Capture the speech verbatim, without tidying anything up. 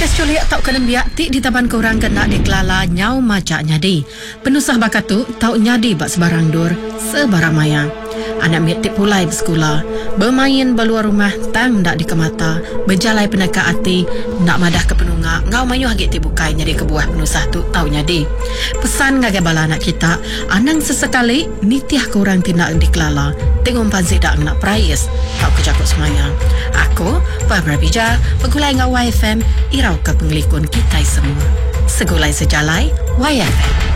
Kes culik tau kena biak ti di taban korang kena dikelala nyau macak nyadi. Penusah bakatu tau nyadi bak sebarang dur sebarang maya. Anak milik tip pulai bersekolah, bermain beluar rumah tang ndak dikemata, berjalai penaka hati, nak madah ke penungak, ngau mayu hagit ti bukai nyadi kebuah penusah tu tau nyadi. Pesan ngagai bala anak kita, anang sesekali nitiah korang tindak dikelala, tengok panzik dak nak prayes, tau kejakut semayang. Aku, Barbara Bija, pegulai ngau Y F M, irau ke pengelikun kita semua. Segulai sejalai, Y F M.